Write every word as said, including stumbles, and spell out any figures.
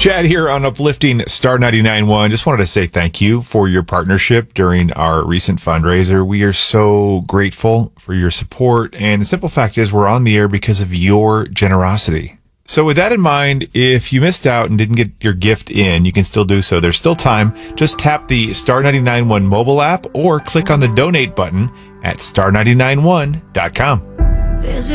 Chad here on Uplifting Star ninety-nine point one. Just wanted to say thank you for your partnership during our recent fundraiser. We are so grateful for your support, and the simple fact is we're on the air because of your generosity. So with that in mind, if you missed out and didn't get your gift in, you can still do so. There's still time. Just tap the Star ninety-nine point one mobile app or click on the donate button at star ninety-nine one dot com. There's a